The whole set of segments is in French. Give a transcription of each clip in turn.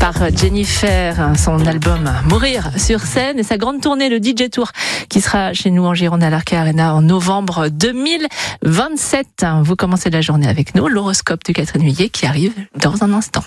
par Jennifer, son album Mourir sur scène et sa grande tournée, le DJ Tour, qui sera chez nous en Gironde à l'Arca Arena en novembre 2027. Vous commencez la journée avec nous, l'horoscope de Catherine Huillet qui arrive dans un instant.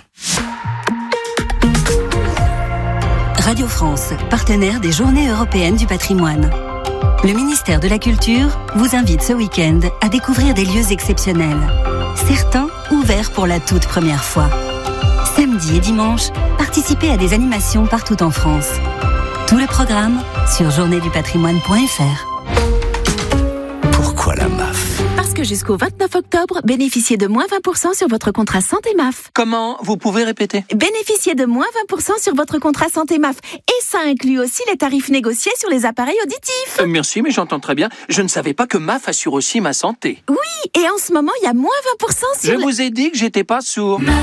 Radio France, partenaire des Journées européennes du patrimoine. Le ministère de la Culture vous invite ce week-end à découvrir des lieux exceptionnels. Certains ouverts pour la toute première fois. Samedi et dimanche, participez à des animations partout en France. Tout le programme sur journéedupatrimoine.fr. Pourquoi la MAF ? Parce que jusqu'au 29 octobre, bénéficiez de moins 20% sur votre contrat santé MAF. Comment ? Vous pouvez répéter ? Bénéficiez de moins 20% sur votre contrat santé MAF. Et ça inclut aussi les tarifs négociés sur les appareils auditifs. Merci, mais j'entends très bien. Je ne savais pas que MAF assure aussi ma santé. Oui, et en ce moment, il y a moins 20% sur... Je vous ai dit que j'étais pas sourd. MAF.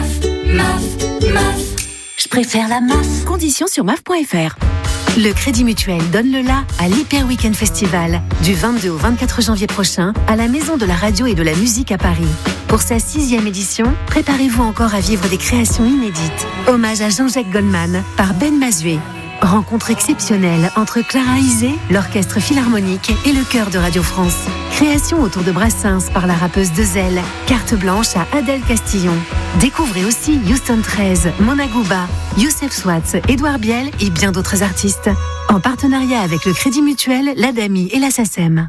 Je préfère la MAF. Conditions sur MAF.fr. Le Crédit Mutuel donne le la à l'Hyper Weekend Festival du 22 au 24 janvier prochain à la Maison de la Radio et de la Musique à Paris. Pour sa 6e édition, préparez-vous encore à vivre des créations inédites. Hommage à Jean-Jacques Goldman par Ben Mazué. Rencontre exceptionnelle entre Clara Isé, l'Orchestre Philharmonique et le Chœur de Radio France. Création autour de Brassens par la rappeuse Dezel. Carte blanche à Adèle Castillon. Découvrez aussi Houston 13, Mona Gouba, Youssef Swatz, Édouard Biel et bien d'autres artistes. En partenariat avec le Crédit Mutuel, l'ADAMI et la SACEM.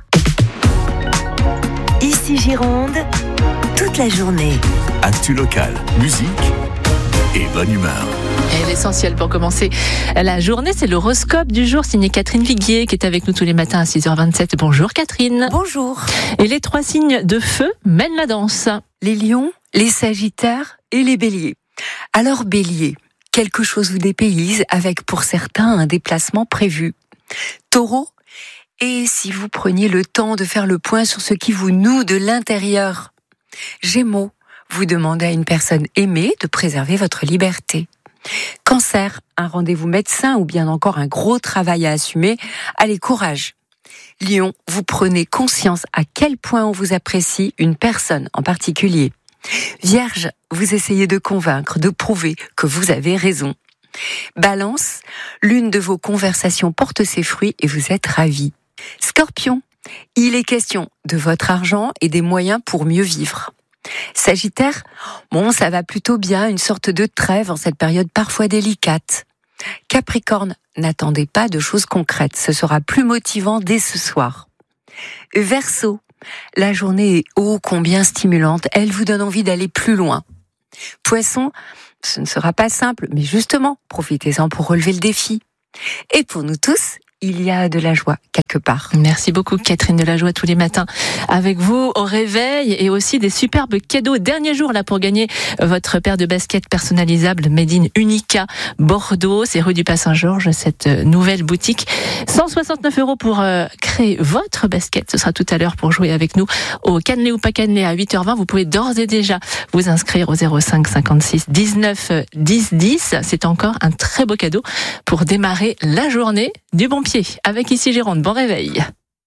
Ici Gironde, toute la journée. Actu local, musique et bonne humeur. Et l'essentiel pour commencer la journée, c'est l'horoscope du jour signé Catherine Viguier qui est avec nous tous les matins à 6h27. Bonjour Catherine. Bonjour. Et les 3 signes de feu mènent la danse. Les lions, les sagittaires et les béliers. Alors bélier, quelque chose vous dépayse avec pour certains un déplacement prévu. Taureau, et si vous preniez le temps de faire le point sur ce qui vous noue de l'intérieur. Gémeaux, vous demandez à une personne aimée de préserver votre liberté. Cancer, un rendez-vous médecin ou bien encore un gros travail à assumer, allez courage. Lion, vous prenez conscience à quel point on vous apprécie une personne en particulier. Vierge, vous essayez de convaincre, de prouver que vous avez raison. Balance, l'une de vos conversations porte ses fruits et vous êtes ravi. Scorpion, il est question de votre argent et des moyens pour mieux vivre. Sagittaire, bon, ça va plutôt bien, une sorte de trêve en cette période parfois délicate. Capricorne, n'attendez pas de choses concrètes, ce sera plus motivant dès ce soir. Verseau, la journée est ô combien stimulante, elle vous donne envie d'aller plus loin. Poisson, ce ne sera pas simple, mais justement, profitez-en pour relever le défi. Et pour nous tous, il y a de la joie quelque part. Merci beaucoup Catherine, de la joie tous les matins avec vous au réveil et aussi des superbes cadeaux. Dernier jour là pour gagner votre paire de baskets personnalisables Made in Unica Bordeaux. C'est rue du Pas-Saint-Georges, cette nouvelle boutique. 169 € pour créer votre basket. Ce sera tout à l'heure pour jouer avec nous au Cannelé ou pas Cannelé à 8h20. Vous pouvez d'ores et déjà vous inscrire au 05 56 19 10 10. C'est encore un très beau cadeau pour démarrer la journée du bon pied avec Ici Gironde. Bon réveil.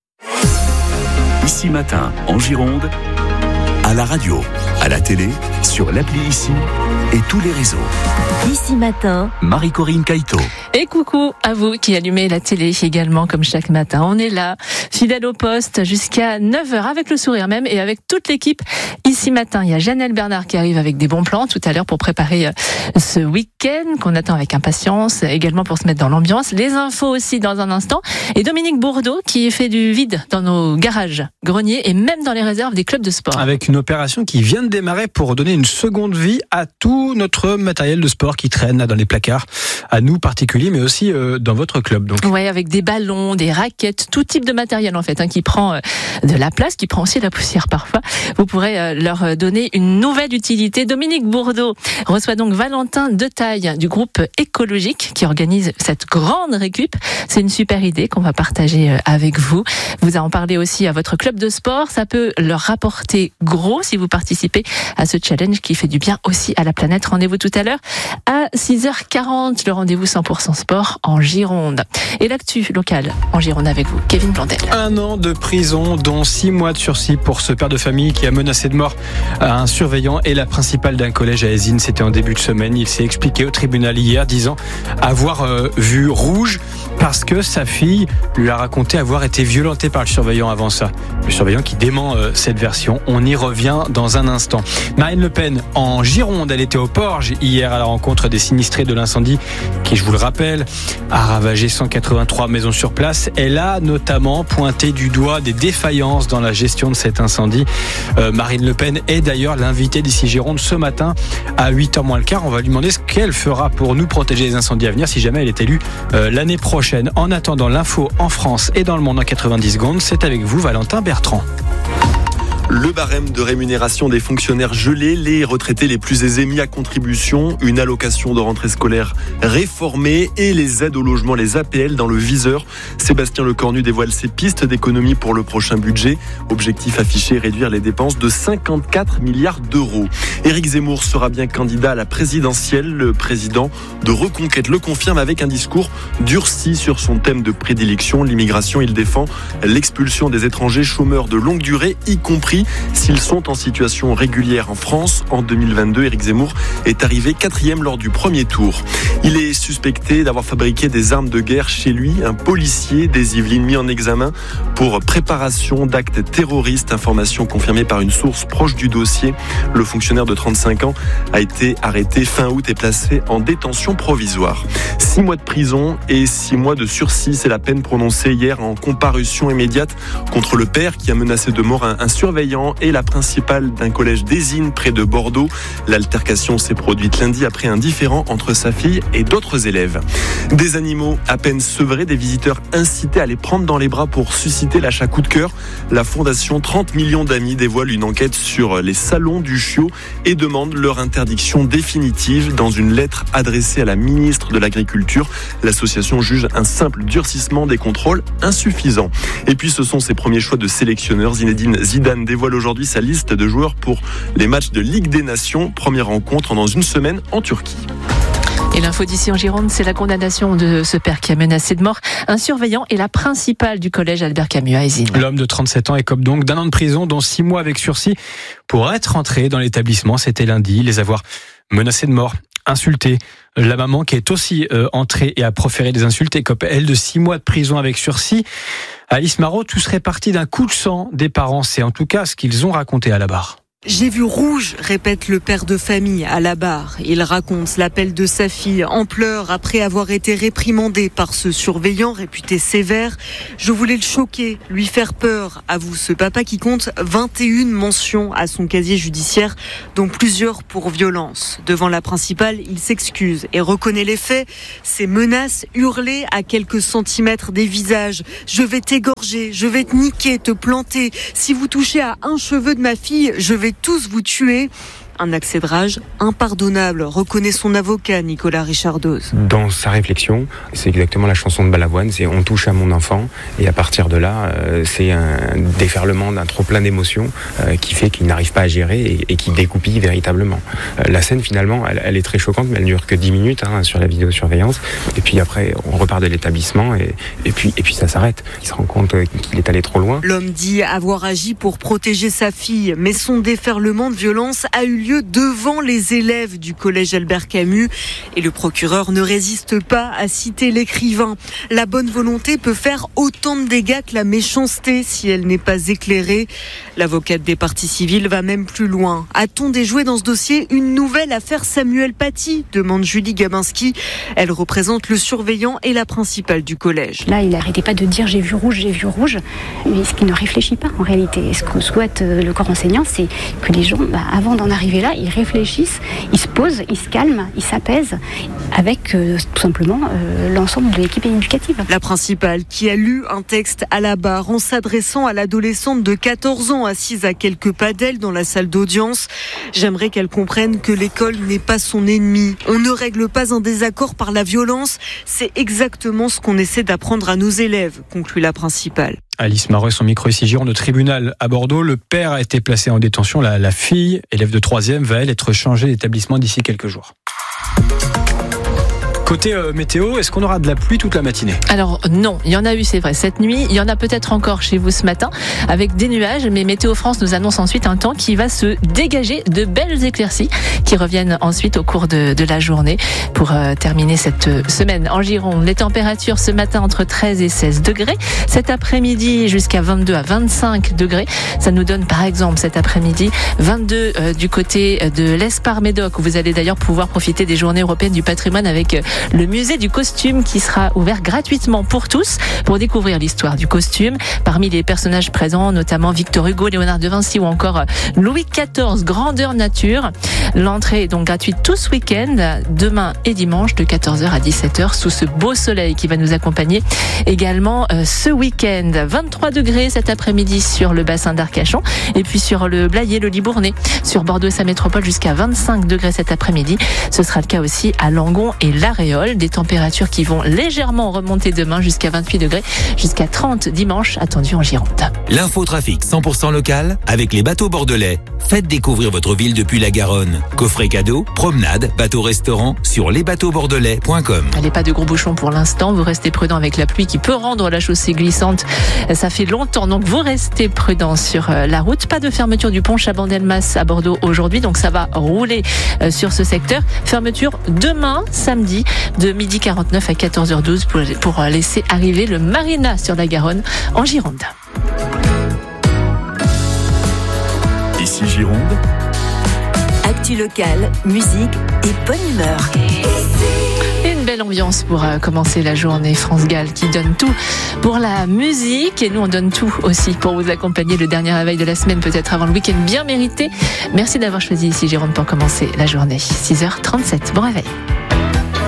Ici Matin, en Gironde, à la radio, à la télé, sur l'appli Ici et tous les réseaux. Ici Matin, Marie-Corinne Caïto. Et coucou à vous qui allumez la télé également comme chaque matin. On est là, fidèle au poste jusqu'à 9h avec le sourire même et avec toute l'équipe. Ici Matin, il y a Janelle Bernard qui arrive avec des bons plans tout à l'heure pour préparer ce week-end qu'on attend avec impatience, également pour se mettre dans l'ambiance. Les infos aussi dans un instant. Et Dominique Bourdeau qui fait du vide dans nos garages, greniers et même dans les réserves des clubs de sport. Avec une opération qui vient de démarrer pour donner une seconde vie à tout notre matériel de sport qui traîne là dans les placards, à nous particuliers, mais aussi dans votre club. Donc. Ouais, avec des ballons, des raquettes, tout type de matériel en fait, qui prend de la place, qui prend aussi de la poussière parfois. Vous pourrez leur donner une nouvelle utilité. Dominique Bourdeau reçoit donc Valentin Detaille du groupe écologique qui organise cette grande récup. C'est une super idée qu'on va partager avec vous. Vous en parlez aussi à votre club de sport. Ça peut leur rapporter gros si vous participez à ce challenge qui fait du bien aussi à la planète. Rendez-vous tout à l'heure à 6h40. Le rendez-vous 100% sport en Gironde. Et l'actu locale en Gironde avec vous, Kevin Blondel. 1 an de prison, dont 6 mois de sursis pour ce père de famille qui a menacé de mort un surveillant et la principale d'un collège à Aizine. C'était en début de semaine. Il s'est expliqué au tribunal hier, disant avoir vu rouge parce que sa fille lui a raconté avoir été violentée par le surveillant avant ça. Le surveillant qui dément cette version. On y revient dans un instant. Marine Le Pen en Gironde, elle était au Porge hier à la rencontre des sinistrés de l'incendie qui, je vous le rappelle, a ravagé 183 maisons sur place. Elle a notamment pointé du doigt des défaillances dans la gestion de cet incendie. Marine Le Pen est d'ailleurs l'invitée d'ici Gironde ce matin à 8h moins le quart. On va lui demander ce qu'elle fera pour nous protéger des incendies à venir si jamais elle est élue l'année prochaine. En attendant, l'info en France et dans le monde en 90 secondes, c'est avec vous Valentin Bertrand. Le barème de rémunération des fonctionnaires gelé, les retraités les plus aisés mis à contribution, une allocation de rentrée scolaire réformée et les aides au logement, les APL dans le viseur. Sébastien Lecornu dévoile ses pistes d'économie pour le prochain budget. Objectif affiché, réduire les dépenses de 54 milliards d'euros. Éric Zemmour sera bien candidat à la présidentielle. Le président de Reconquête le confirme avec un discours durci sur son thème de prédilection, l'immigration. Il défend l'expulsion des étrangers chômeurs de longue durée, y compris s'ils sont en situation régulière en France. En 2022, Éric Zemmour est arrivé 4e lors du premier tour. Il est suspecté d'avoir fabriqué des armes de guerre chez lui. Un policier des Yvelines mis en examen pour préparation d'actes terroristes. Information confirmée par une source proche du dossier. Le fonctionnaire de 35 ans a été arrêté fin août et placé en détention provisoire. 6 mois de prison et 6 mois de sursis, c'est la peine prononcée hier en comparution immédiate contre le père qui a menacé de mort un surveillant et la principale d'un collège d'Aizine près de Bordeaux. L'altercation s'est produite lundi après un différend entre sa fille et d'autres élèves. Des animaux à peine sevrés, des visiteurs incités à les prendre dans les bras pour susciter l'achat coup de cœur. La fondation 30 millions d'amis dévoile une enquête sur les salons du chiot et demande leur interdiction définitive. Dans une lettre adressée à la ministre de l'Agriculture, l'association juge un simple durcissement des contrôles insuffisant. Et puis ce sont ses premiers choix de sélectionneur. Zinedine Zidane dévoile aujourd'hui sa liste de joueurs pour les matchs de Ligue des Nations. Première rencontre dans une semaine en Turquie. Et l'info d'ici en Gironde, c'est la condamnation de ce père qui a menacé de mort un surveillant et la principale du collège Albert Camus à Aizine. L'homme de 37 ans écope donc d'1 an de prison, dont 6 mois avec sursis pour être rentré dans l'établissement. C'était lundi, les avoir menacés de mort, insultés. La maman qui est aussi entrée et a proféré des insultes écope, elle, de 6 mois de prison avec sursis. Alice Marot, tout serait parti d'un coup de sang des parents. C'est en tout cas ce qu'ils ont raconté à la barre. J'ai vu rouge, répète le père de famille à la barre. Il raconte l'appel de sa fille en pleurs après avoir été réprimandé par ce surveillant réputé sévère. Je voulais le choquer, lui faire peur, avoue ce papa qui compte 21 mentions à son casier judiciaire, dont plusieurs pour violence. Devant la principale, il s'excuse et reconnaît les faits. Ces menaces hurlées à quelques centimètres des visages. Je vais t'égorger, je vais te niquer, te planter. Si vous touchez à un cheveu de ma fille, je vais tous vous tuer. Un accès de rage impardonnable, reconnaît son avocat Nicolas Richardoz. Dans sa réflexion, c'est exactement la chanson de Balavoine, c'est on touche à mon enfant, et à partir de là, c'est un déferlement d'un trop plein d'émotions qui fait qu'il n'arrive pas à gérer et qui découpille véritablement. La scène finalement, elle est très choquante, mais elle ne dure que 10 minutes sur la vidéosurveillance, et puis après on repart de l'établissement et puis ça s'arrête. Il se rend compte qu'il est allé trop loin. L'homme dit avoir agi pour protéger sa fille, mais son déferlement de violence a eu lieu devant les élèves du collège Albert Camus et le procureur ne résiste pas à citer l'écrivain. La bonne volonté peut faire autant de dégâts que la méchanceté si elle n'est pas éclairée. L'avocate des parties civiles va même plus loin. A-t-on déjoué dans ce dossier une nouvelle affaire Samuel Paty ? Demande Julie Gabinski. Elle représente le surveillant et la principale du collège. Là, il n'arrêtait pas de dire j'ai vu rouge, mais ce qui ne réfléchit pas en réalité. Et ce que souhaite le corps enseignant, c'est que les gens, avant d'en arriver là, ils réfléchissent, ils se posent, ils se calment, ils s'apaisent avec tout simplement l'ensemble de l'équipe éducative. La principale qui a lu un texte à la barre en s'adressant à l'adolescente de 14 ans assise à quelques pas d'elle dans la salle d'audience. J'aimerais qu'elle comprenne que l'école n'est pas son ennemi. On ne règle pas un désaccord par la violence. C'est exactement ce qu'on essaie d'apprendre à nos élèves, conclut la principale. Alice Marot, son micro ici Gironde, au tribunal à Bordeaux. Le père a été placé en détention. La fille, élève de 3e, va elle être changée d'établissement d'ici quelques jours. Côté météo, est-ce qu'on aura de la pluie toute la matinée ? Alors non, il y en a eu, c'est vrai, cette nuit. Il y en a peut-être encore chez vous ce matin avec des nuages, mais Météo France nous annonce ensuite un temps qui va se dégager de belles éclaircies qui reviennent ensuite au cours de la journée pour terminer cette semaine. En Gironde, les températures ce matin entre 13 et 16 degrés. Cet après-midi jusqu'à 22 à 25 degrés. Ça nous donne par exemple cet après-midi 22 du côté de l'Espar-Médoc où vous allez d'ailleurs pouvoir profiter des journées européennes du patrimoine avec le musée du costume qui sera ouvert gratuitement pour tous pour découvrir l'histoire du costume. Parmi les personnages présents, notamment Victor Hugo, Léonard de Vinci ou encore Louis XIV, grandeur nature. L'entrée est donc gratuite tout ce week-end, demain et dimanche de 14h à 17h sous ce beau soleil qui va nous accompagner également ce week-end. 23 degrés cet après-midi sur le bassin d'Arcachon et puis sur le Blayais, le Libournais, sur Bordeaux et sa métropole jusqu'à 25 degrés cet après-midi. Ce sera le cas aussi à Langon et l'Aréole. Des températures qui vont légèrement remonter demain jusqu'à 28 degrés, jusqu'à 30 dimanche attendu en Gironde. L'infotrafic 100% local avec les bateaux bordelais. Faites découvrir votre ville depuis la Garonne. Coffret cadeau, promenade, bateau-restaurant sur lesbateauxbordelais.com. Allez, pas de gros bouchons pour l'instant. Vous restez prudents avec la pluie qui peut rendre la chaussée glissante. Ça fait longtemps, donc vous restez prudents sur la route. Pas de fermeture du pont Chabandelmas à Bordeaux aujourd'hui, donc ça va rouler sur ce secteur. Fermeture demain, samedi, de 12h49 à 14h12 pour laisser arriver le Marina sur la Garonne en Gironde. Ici Gironde. Actu locale, musique et bonne humeur. Une belle ambiance pour commencer la journée. France Gall qui donne tout pour la musique et nous on donne tout aussi pour vous accompagner le dernier réveil de la semaine, peut-être avant le week-end bien mérité. Merci d'avoir choisi Ici Gironde pour commencer la journée. 6h37, bon réveil.